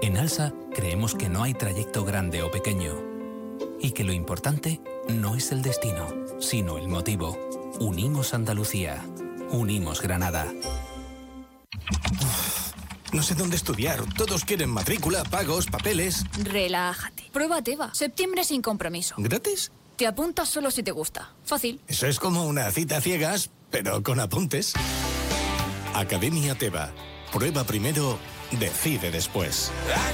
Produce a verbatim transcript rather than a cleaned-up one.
En ALSA creemos que no hay trayecto grande o pequeño y que lo importante no es el destino, sino el motivo. Unimos Andalucía. Unimos Granada. No sé dónde estudiar. Todos quieren matrícula, pagos, papeles. Relájate. Prueba Teva. Septiembre sin compromiso. ¿Gratis? Te apuntas solo si te gusta. Fácil. Eso es como una cita a ciegas, pero con apuntes. Academia Teva. Prueba primero, decide después.